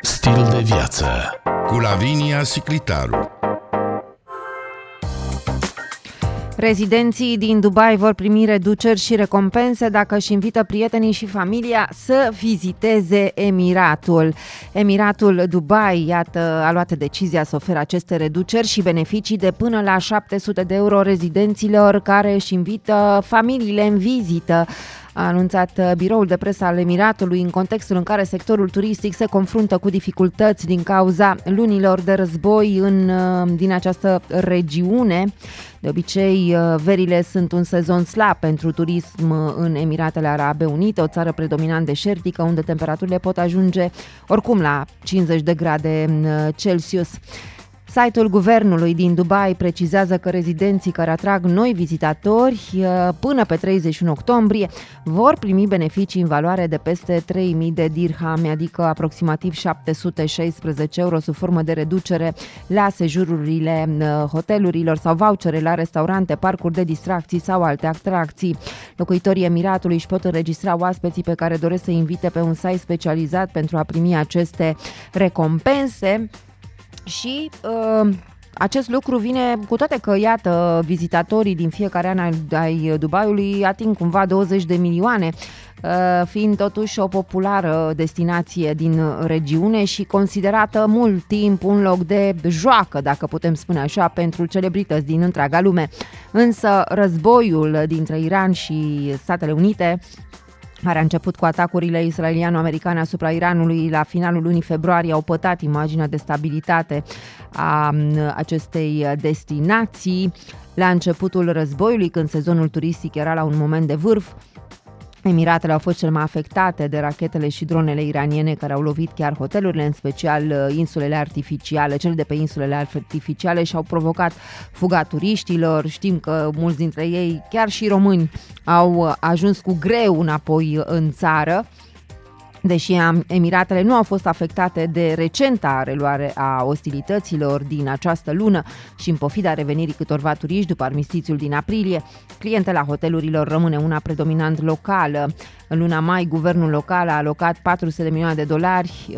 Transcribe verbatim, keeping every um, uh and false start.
Stil de viață cu Lavinia Siclitaru. Rezidenții din Dubai vor primi reduceri și recompense dacă își invită prietenii și familia să viziteze Emiratul. Emiratul Dubai, iată, a luat decizia să ofere aceste reduceri și beneficii de până la șapte sute de euro rezidenților care își invită familiile în vizită, a anunțat biroul de presă al Emiratului în contextul în care sectorul turistic se confruntă cu dificultăți din cauza lunilor de război în, din această regiune. De obicei, verile sunt un sezon slab pentru turism în Emiratele Arabe Unite, o țară predominant deșertică, unde temperaturile pot ajunge oricum la cincizeci de grade Celsius. Site-ul guvernului din Dubai precizează că rezidenții care atrag noi vizitatori până pe treizeci și unu octombrie vor primi beneficii în valoare de peste trei mii de dirhami, adică aproximativ șapte sute șaisprezece euro sub formă de reducere la sejururile hotelurilor sau vouchere la restaurante, parcuri de distracții sau alte atracții. Locuitorii Emiratului își pot înregistra oaspeții pe care doresc să invite pe un site specializat pentru a primi aceste recompense. Și uh, acest lucru vine cu toate că, iată, vizitatorii din fiecare an ai Dubaiului ating cumva douăzeci de milioane, uh, fiind totuși o populară destinație din regiune și considerată mult timp un loc de joacă, dacă putem spune așa, pentru celebrități din întreaga lume. Însă războiul dintre Iran și Statele Unite, care a început cu atacurile israeliano-americane asupra Iranului la finalul lunii februarie, au pătat imaginea de stabilitate a acestei destinații. La începutul războiului, când sezonul turistic era la un moment de vârf, Emiratele au fost cel mai afectate de rachetele și dronele iraniene care au lovit chiar hotelurile, în special insulele artificiale, cele de pe insulele artificiale, și au provocat fuga turiștilor. Știm că mulți dintre ei, chiar și români, au ajuns cu greu înapoi în țară. Deși Emiratele nu au fost afectate de recenta reluare a ostilităților din această lună și în pofida revenirii câtorva turiști după armistițiul din aprilie, clientela hotelurilor rămâne una predominant locală. În luna mai, guvernul local a alocat patru sute de milioane de dolari